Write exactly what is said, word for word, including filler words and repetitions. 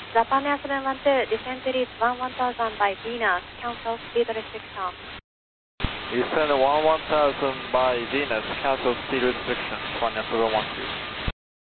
Japan Air seven one two, descent to reach one one thousand by Venus, cancel speed restriction. Descend one one thousand by Venus, cancel speed restriction, Japan Air seven one two.